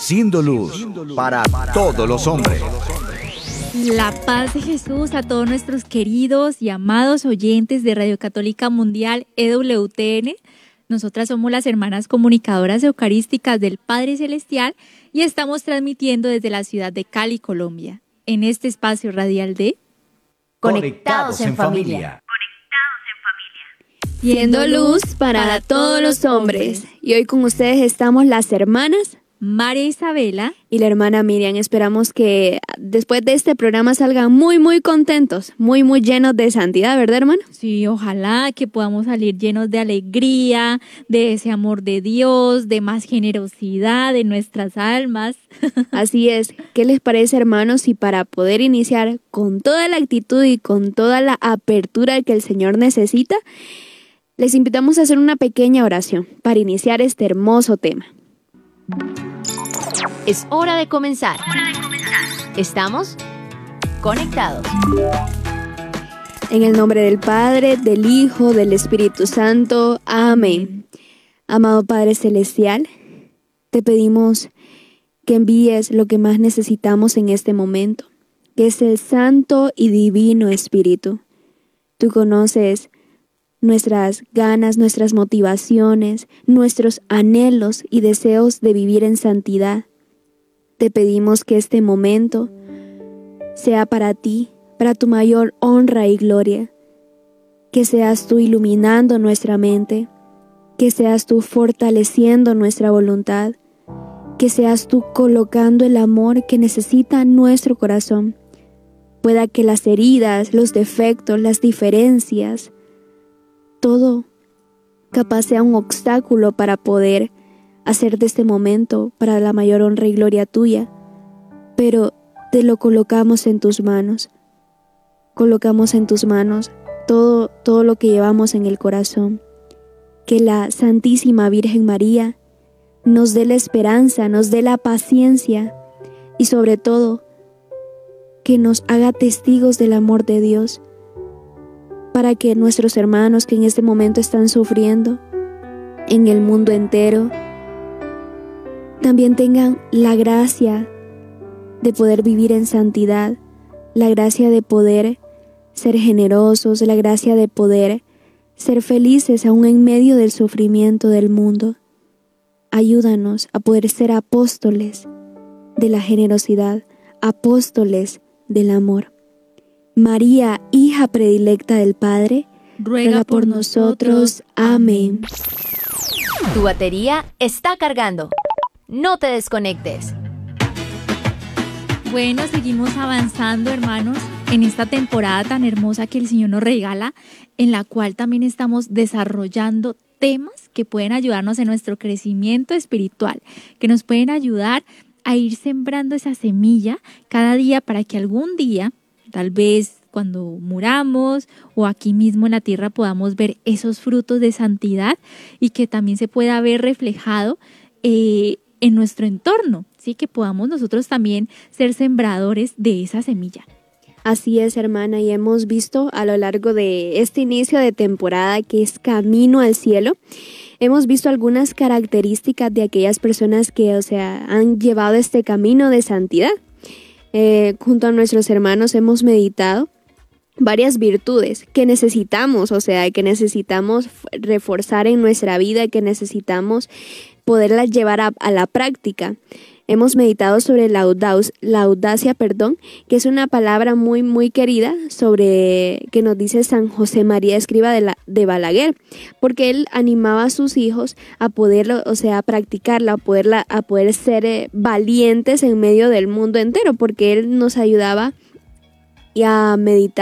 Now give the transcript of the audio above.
siendo luz para todos los hombres. La paz de Jesús a todos nuestros queridos y amados oyentes de Radio Católica Mundial EWTN. Nosotras somos las hermanas comunicadoras eucarísticas del Padre Celestial y estamos transmitiendo desde la ciudad de Cali, Colombia, en este espacio radial de Conectados en familia. Siendo luz para todos los hombres. Y hoy con ustedes estamos las hermanas María Isabela y la hermana Miriam. Esperamos que después de este programa salgan muy contentos, muy llenos de santidad, ¿verdad, hermano? Sí, ojalá que podamos salir llenos de alegría, de ese amor de Dios, de más generosidad en nuestras almas. Así es. ¿Qué les parece, hermanos? Y para poder iniciar con toda la actitud y con toda la apertura que el Señor necesita, les invitamos a hacer una pequeña oración para iniciar este hermoso tema. Es hora de comenzar. Estamos conectados. En el nombre del Padre, del Hijo, del Espíritu Santo. Amén. Amado Padre Celestial, te pedimos que envíes lo que más necesitamos en este momento, que es el Santo y Divino Espíritu. Tú conoces nuestras ganas, nuestras motivaciones, nuestros anhelos y deseos de vivir en santidad. Te pedimos que este momento sea para ti, para tu mayor honra y gloria. Que seas tú iluminando nuestra mente, que seas tú fortaleciendo nuestra voluntad, que seas tú colocando el amor que necesita nuestro corazón. Pueda que las heridas, los defectos, las diferencias, todo capaz sea un obstáculo para poder hacer de este momento para la mayor honra y gloria tuya, pero te lo colocamos en tus manos. Colocamos en tus manos todo lo que llevamos en el corazón. Que la Santísima Virgen María nos dé la esperanza, nos dé la paciencia y sobre todo que nos haga testigos del amor de Dios, para que nuestros hermanos que en este momento están sufriendo en el mundo entero también tengan la gracia de poder vivir en santidad, la gracia de poder ser generosos, la gracia de poder ser felices aún en medio del sufrimiento del mundo. Ayúdanos a poder ser apóstoles de la generosidad, apóstoles del amor. María, hija predilecta del Padre, ruega por nosotros. Amén. Tu batería está cargando. No te desconectes. Bueno, seguimos avanzando, hermanos, en esta temporada tan hermosa que el Señor nos regala, en la cual también estamos desarrollando temas que pueden ayudarnos en nuestro crecimiento espiritual, que nos pueden ayudar a ir sembrando esa semilla cada día para que algún día, tal vez cuando muramos o aquí mismo en la tierra, podamos ver esos frutos de santidad y que también se pueda ver reflejado en nuestro entorno, ¿sí? Que podamos nosotros también ser sembradores de esa semilla. Así es, hermana, y hemos visto a lo largo de este inicio de temporada que es Camino al Cielo, hemos visto algunas características de aquellas personas que, han llevado este camino de santidad. Junto a nuestros hermanos hemos meditado varias virtudes que necesitamos, que necesitamos reforzar en nuestra vida, que necesitamos poderlas llevar a la práctica. Hemos meditado sobre la audacia, que es una palabra muy querida que nos dice San José María Escriba de Balaguer, porque él animaba a sus hijos a poderlo, a practicarla, a poder ser valientes en medio del mundo entero, porque él nos ayudaba a meditar